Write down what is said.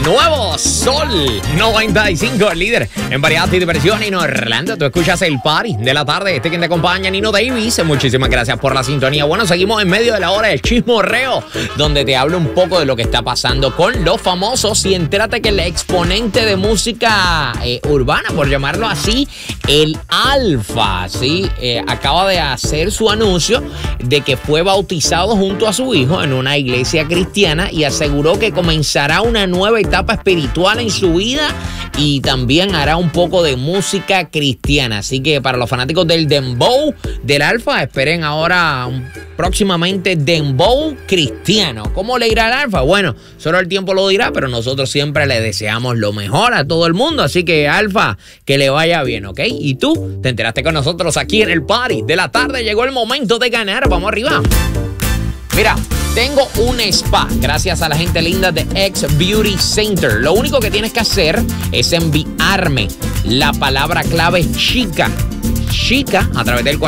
Nuevo Sol 95, el líder en variedad y diversión en Orlando. Tú escuchas el party de la tarde. Quien te acompaña, Nino Davis. Muchísimas gracias por la sintonía. Bueno, seguimos en medio de la hora del chismorreo, donde te hablo un poco de lo que está pasando con los famosos. Y entérate que el exponente de música urbana, por llamarlo así, el Alfa, ¿sí? Acaba de hacer su anuncio de que fue bautizado junto a su hijo en una iglesia cristiana y aseguró que comenzará una nueva etapa espiritual en su vida y también hará un poco de música cristiana. Así que para los fanáticos del dembow del Alfa, esperen ahora próximamente dembow cristiano. ¿Cómo le irá al Alfa? Bueno, solo el tiempo lo dirá, pero nosotros siempre le deseamos lo mejor a todo el mundo. Así que Alfa, que le vaya bien, ¿ok? Y tú te enteraste con nosotros aquí en el party de la tarde. Llegó el momento de ganar. Vamos arriba. Mira, tengo un spa gracias a la gente linda de X Beauty Center. Lo único que tienes que hacer es enviarme la palabra clave chica a través del